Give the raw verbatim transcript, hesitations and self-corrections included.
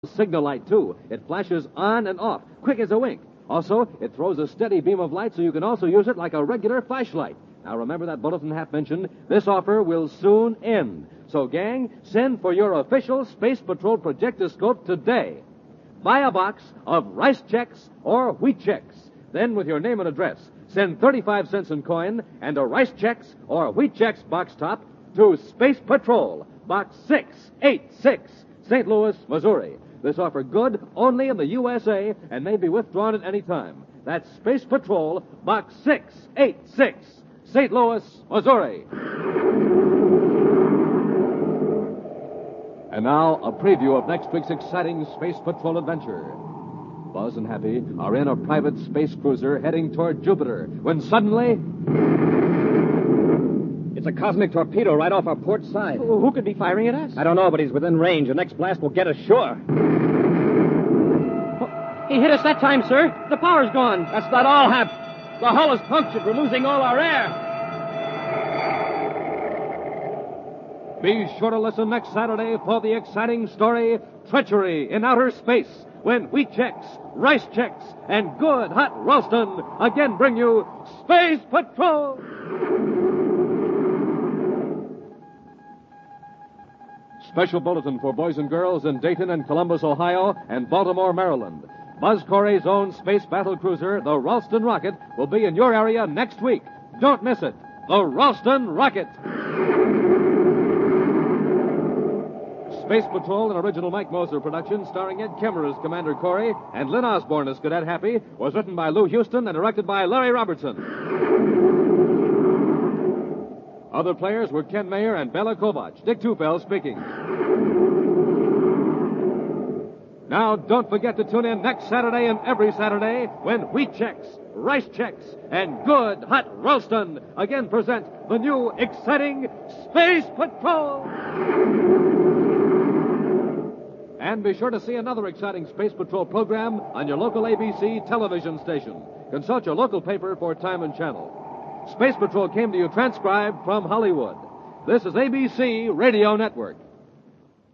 signal light, too. It flashes on and off, quick as a wink. Also, it throws a steady beam of light so you can also use it like a regular flashlight. Now, remember that bulletin half mentioned? This offer will soon end. So, gang, send for your official Space Patrol projectoscope today. Buy a box of Rice Chex or Wheat Chex. Then, with your name and address, send thirty-five cents in coin and a Rice Chex or Wheat Chex box top to Space Patrol, Box six eighty-six, Saint Louis, Missouri. This offer good only in the U S A and may be withdrawn at any time. That's Space Patrol, Box six eighty-six, Saint Louis, Missouri. And now, a preview of next week's exciting Space Patrol adventure. Buzz and Happy are in a private space cruiser heading toward Jupiter when suddenly... It's a cosmic torpedo right off our port side. Who, who could be firing at us? I don't know, but he's within range. The next blast will get us sure. Oh, he hit us that time, sir. The power's gone. That's not all, Hap. The hull is punctured. We're losing all our air. Be sure to listen next Saturday for the exciting story, Treachery in Outer Space, when Wheat Chex, Rice Chex, and good hot Ralston again bring you Space Patrol! Special bulletin for boys and girls in Dayton and Columbus, Ohio, and Baltimore, Maryland. Buzz Corey's own space battle cruiser, the Ralston Rocket, will be in your area next week. Don't miss it. The Ralston Rocket. Space Patrol, an original Mike Moser production starring Ed Kemmer as Commander Corey and Lynn Osborne as Cadet Happy, was written by Lou Houston and directed by Larry Robertson. Other players were Ken Mayer and Bella Kovach. Dick Tufel speaking. Now, don't forget to tune in next Saturday and every Saturday when Wheat Chex, Rice Chex, and good hot Ralston again present the new exciting Space Patrol. And be sure to see another exciting Space Patrol program on your local A B C television station. Consult your local paper for time and channel. Space Patrol came to you transcribed from Hollywood. This is A B C Radio Network.